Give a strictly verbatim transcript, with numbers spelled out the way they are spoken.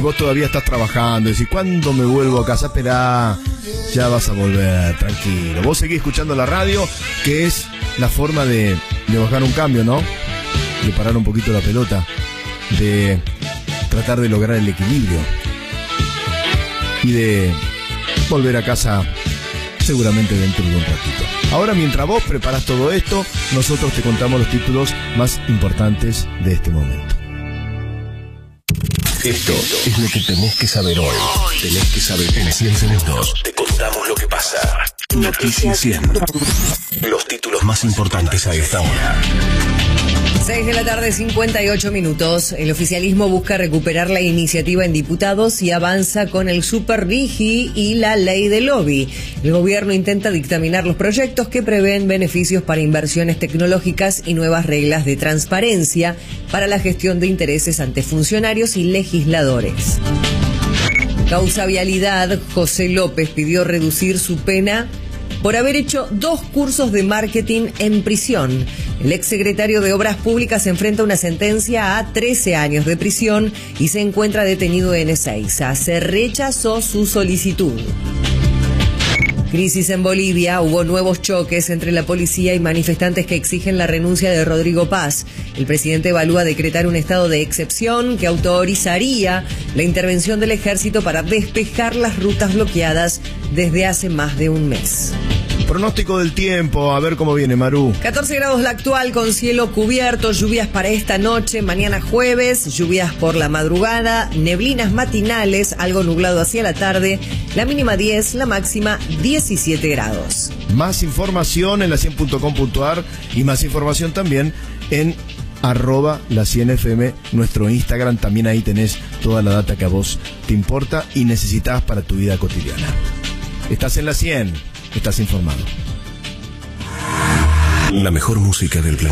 vos todavía estás trabajando, decís, ¿cuándo me vuelvo a casa? Esperá, ya vas a volver, tranquilo. Vos seguís escuchando la radio, que es la forma de, de bajar un cambio, ¿no? De parar un poquito la pelota, de tratar de lograr el equilibrio y de volver a casa seguramente dentro de un ratito. Ahora, mientras vos preparás todo esto, nosotros te contamos los títulos más importantes de este momento. Esto es lo que tenés que saber hoy. Tenés que saber en cien minutos. Te contamos lo que pasa. Noticias cien. Los títulos más importantes a esta hora. seis de la tarde, cincuenta y ocho minutos. El oficialismo busca recuperar la iniciativa en diputados y avanza con el Super Rigi y la ley de lobby. El gobierno intenta dictaminar los proyectos que prevén beneficios para inversiones tecnológicas y nuevas reglas de transparencia para la gestión de intereses ante funcionarios y legisladores. Causa vialidad, José López pidió reducir su pena por haber hecho dos cursos de marketing en prisión. El exsecretario de Obras Públicas enfrenta una sentencia a trece años de prisión y se encuentra detenido en Ezeiza. Se rechazó su solicitud. Crisis en Bolivia. Hubo nuevos choques entre la policía y manifestantes que exigen la renuncia de Rodrigo Paz. El presidente evalúa decretar un estado de excepción que autorizaría la intervención del ejército para despejar las rutas bloqueadas desde hace más de un mes. Pronóstico del tiempo, a ver cómo viene, Maru. catorce grados la actual con cielo cubierto, lluvias para esta noche, mañana jueves, lluvias por la madrugada, neblinas matinales, algo nublado hacia la tarde, la mínima diez, la máxima diecisiete grados. Más información en la cien punto com punto ar y más información también en arroba la cien F M, nuestro Instagram. También ahí tenés toda la data que a vos te importa y necesitas para tu vida cotidiana. Estás en la cien. Estás informado. La mejor música del planeta.